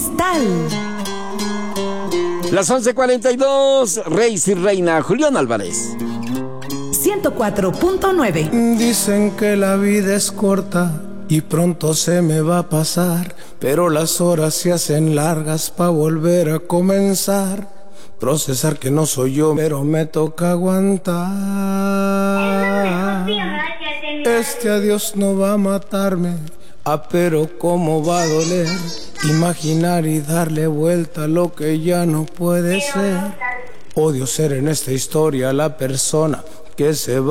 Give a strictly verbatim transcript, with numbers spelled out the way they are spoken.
Cristal. Las once cuarenta y dos, Reyes y Reina, Julián Álvarez. ciento cuatro punto nueve. Dicen que la vida es corta y pronto se me va a pasar, pero las horas se hacen largas pa' volver a comenzar. Procesar que no soy yo, pero me toca aguantar. Este adiós no va a matarme, ah, pero cómo va a doler. Imaginar y darle vuelta a lo que ya no puede ser. Odio ser en esta historia la persona que se va